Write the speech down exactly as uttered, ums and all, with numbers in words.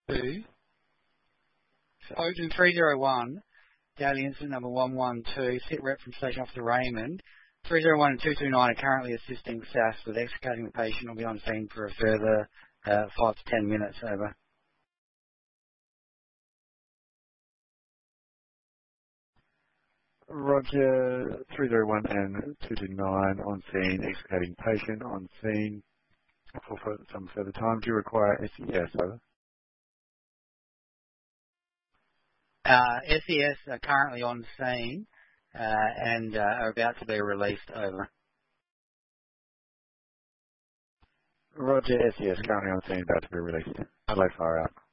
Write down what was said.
two. Ocean three zero one, daily incident number one one two, sit rep from Station Officer Raymond. three zero one and two two nine are currently assisting S A S with extricating the patient. Will be on scene for a further uh, five to ten minutes. Over. Roger, three zero one and two two nine on scene, extricating patient on scene for further, some further time. Do you require S E S? Over. Uh, S E S are currently on scene uh, and uh, are about to be released. Over. Roger, S E S currently on scene, about to be released. Adelaide fire out.